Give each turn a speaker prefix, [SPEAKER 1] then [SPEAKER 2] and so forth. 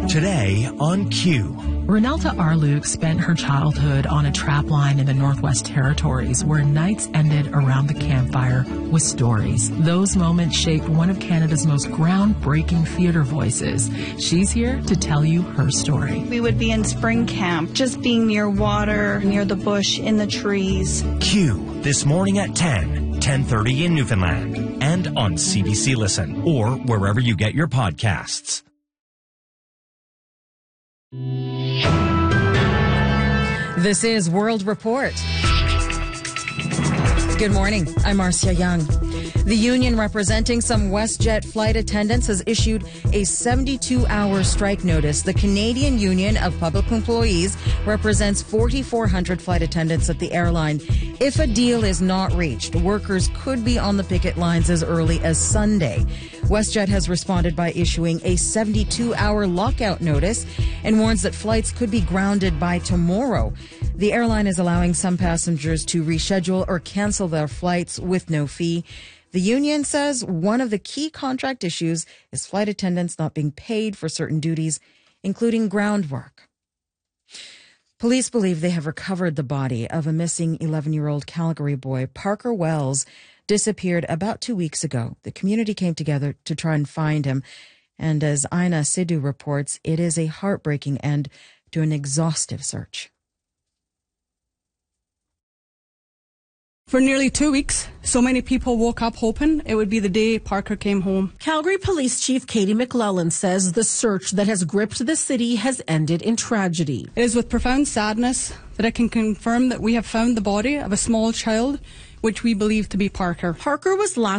[SPEAKER 1] Today on Q.
[SPEAKER 2] Renelta Arluk spent her childhood on a trap line in the Northwest Territories where nights ended around the campfire with stories. Those moments shaped one of Canada's most groundbreaking theater voices. She's here to tell you her story.
[SPEAKER 3] We would be in spring camp, just being near water, near the bush, in the trees.
[SPEAKER 1] Q, this morning at 10:30 in Newfoundland, and on CBC Listen, or wherever you get your podcasts.
[SPEAKER 4] This is World Report. Good morning. I'm Marcia Young. The union representing some WestJet flight attendants has issued a 72-hour strike notice. The Canadian Union of Public Employees represents 4,400 flight attendants at the airline. If a deal is not reached, workers could be on the picket lines as early as Sunday. WestJet has responded by issuing a 72-hour lockout notice and warns that flights could be grounded by tomorrow. The airline is allowing some passengers to reschedule or cancel their flights with no fee. The union says one of the key contract issues is flight attendants not being paid for certain duties, including ground work. Police believe they have recovered the body of a missing 11-year-old Calgary boy. Parker Wells disappeared about 2 weeks ago. The community came together to try and find him. And as Aina Sidhu reports, it is a heartbreaking end to an exhaustive search.
[SPEAKER 5] For nearly 2 weeks, so many people woke up hoping it would be the day Parker came home.
[SPEAKER 6] Calgary Police Chief Katie McLellan says the search that has gripped the city has ended in tragedy.
[SPEAKER 5] It is with profound sadness that I can confirm that we have found the body of a small child, which we believe to be Parker.
[SPEAKER 6] Parker was last